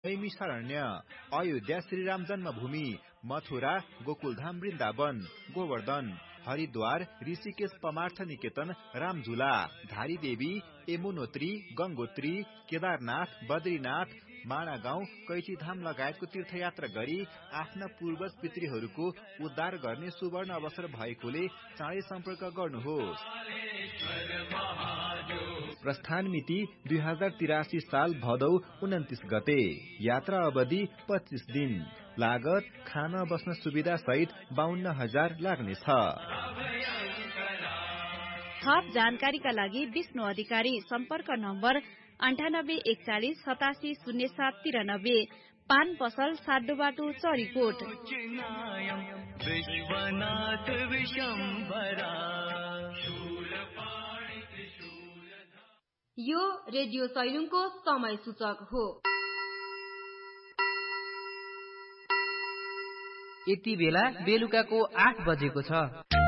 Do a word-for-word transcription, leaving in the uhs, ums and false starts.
नैमिषारण्य, अयोध्या श्रीराम जन्मभूमि, मथुरा गोकुलधाम वृन्दावन, गोवर्धन, हरिद्वार ऋषिकेश परमार्थ निकेतन रामझुला, धारी देवी, यमुनोत्री, गंगोत्री, केदारनाथ, बद्रीनाथ, माणागाउँ, कैचीधाम लगायतको तीर्थयात्रा गरी आफ्ना पूर्वज पितृहरूको उद्धार गर्ने सुवर्ण अवसर भएकोले चाँडै सम्पर्क गर्नुहोस्। प्रस्थान मिति दुई हजार तिरासी साल भदौ उन्तिस गते। यात्रा अवधि पच्चीस दिन। लागत खाना बस्न सुविधा सहित बाहन्न हजार लाग्नेछ। थप जानकारीका लागि विष्णु अधिकारी सम्पर्क नम्बर अन्ठानब्बे एकचालिस सतासी शून्य सात तिरानब्बे, पान पसल साधु बाटो चरीकोट। यो रेडियो सैलुङको समय सूचक हो। यति बेला बेलुकाको आठ बजेको छ।